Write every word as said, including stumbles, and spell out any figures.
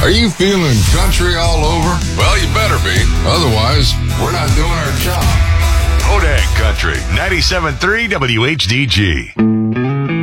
Are you feeling country all over? Well, you better be. Otherwise, we're not doing our job. Hodag Country, ninety-seven point three W H D G.